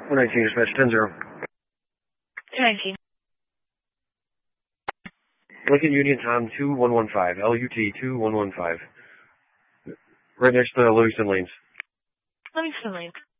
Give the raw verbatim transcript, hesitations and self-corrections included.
one nineteen, dispatch ten zero. two nineteen. Lincoln Union Tom two one one five, L U T two one one five. Right next to the Livingston Lanes. Livingston Lanes.